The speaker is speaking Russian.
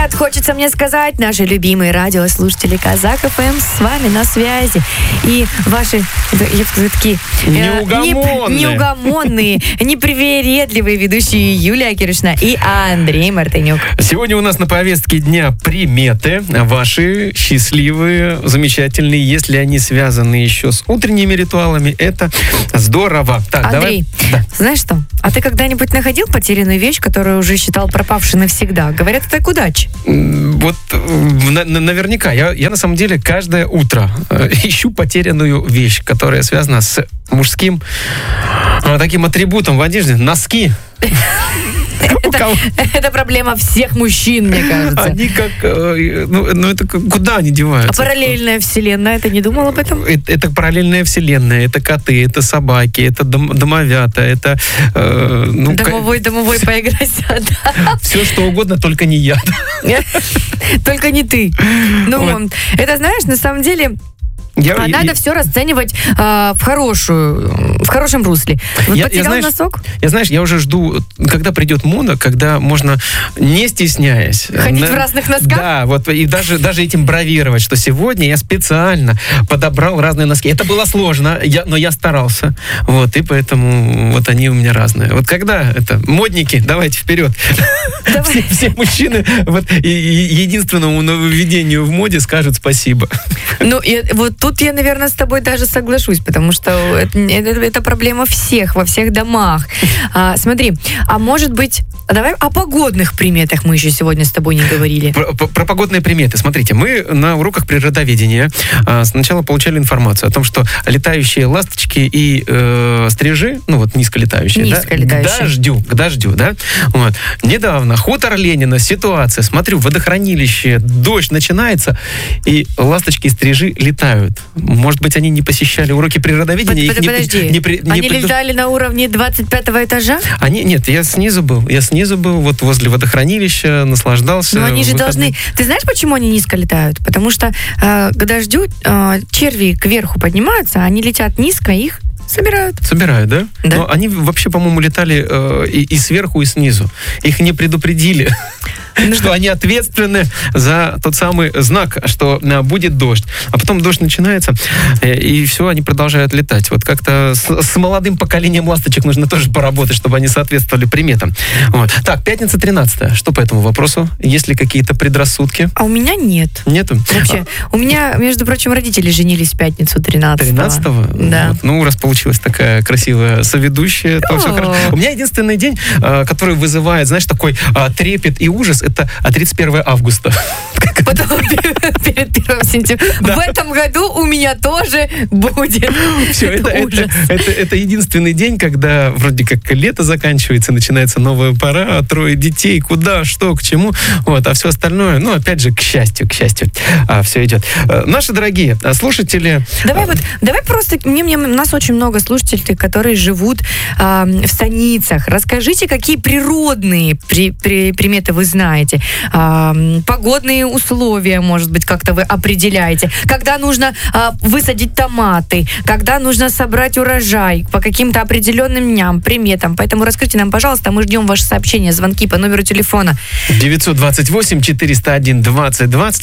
привет, хочется мне сказать, наши любимые радиослушатели Казак ФМ с вами на связи. И ваши, я скажу, такие неугомонные, непривередливые ведущие Юлия Кирюшина и Андрей Мартынюк. Сегодня у нас на повестке дня приметы. Ваши счастливые, замечательные, если они связаны еще с утренними ритуалами, это здорово. Так, Андрей, давай. Знаешь что? А ты когда-нибудь находил потерянную вещь, которую уже считал пропавшей навсегда? Говорят, это к удаче. Вот наверняка. Я на самом деле каждое утро ищу потерянную вещь, которая связана с мужским таким атрибутом в одежде. Носки. Это проблема всех мужчин, мне кажется. Они как... это куда они деваются? А параллельная вселенная, ты не думал об этом? Это параллельная вселенная, это коты, это собаки, это домовята, это... Домовой поиграйся, да. Все, что угодно, только не я. Только не ты. Это, знаешь, на самом деле... надо все расценивать в хорошем русле. Потерял носок? Я уже жду, когда придет мода, когда можно, не стесняясь... Ходить в разных носках? Да, и даже этим бравировать, что сегодня я специально подобрал разные носки. Это было сложно, но я старался. И поэтому они у меня разные. Когда модники, давайте вперед. Все мужчины единственному нововведению в моде скажут спасибо. Тут я, наверное, с тобой даже соглашусь, потому что это проблема всех, во всех домах. Смотри, может быть, давай о погодных приметах мы еще сегодня с тобой не говорили. Про погодные приметы. Смотрите, мы на уроках природоведения сначала получали информацию о том, что летающие ласточки и стрижи, низколетающие, к дождю, да? Недавно, хутор Ленина, ситуация, смотрю, водохранилище, дождь начинается, и ласточки и стрижи летают. Может быть, они не посещали уроки природоведения? Подожди, они летали на уровне 25-го этажа? Нет, я снизу был, возле водохранилища, наслаждался. Но они же должны... Ты знаешь, почему они низко летают? Потому что к дождю черви кверху поднимаются, они летят низко, их собирают, да? Да. Но они вообще, по-моему, летали и сверху, и снизу. Их не предупредили, что они ответственны за тот самый знак, что будет дождь. А потом дождь начинается, и все, они продолжают летать. Как-то с молодым поколением ласточек нужно тоже поработать, чтобы они соответствовали приметам. Так, пятница 13-е. Что по этому вопросу? Есть ли какие-то предрассудки? А у меня нет. Нету? Вообще. У меня, между прочим, родители женились в пятницу 13-го. 13-го? Да. Раз получилась такая красивая соведущая, то все хорошо. У меня единственный день, который вызывает, знаешь, такой трепет и ужас, это 31 августа. Потом перед 1 сентября. В этом году у меня тоже будет. Все, это единственный день, когда вроде как лето заканчивается, начинается новая пора, 3 детей, куда, что, к чему. А все остальное, опять же, к счастью, все идет. Наши дорогие слушатели... Давай просто, у нас очень много слушателей, которые живут в станицах. Расскажите, какие природные приметы вы знаете. Погодные условия, может быть, как-то вы определяете. Когда нужно высадить томаты, когда нужно собрать урожай, по каким-то определенным дням, приметам. Поэтому расскажите нам, пожалуйста, мы ждем ваши сообщения, звонки по номеру телефона 928 401 20 20.